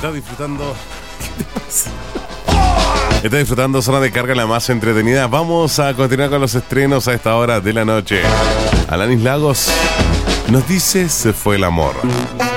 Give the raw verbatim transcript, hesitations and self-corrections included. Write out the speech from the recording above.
Estás disfrutando. ¿Qué te pasa? Estás disfrutando Zona de Carga, la más entretenida. Vamos a continuar con los estrenos a esta hora de la noche. Alanis Lagos nos dice: se fue el amor.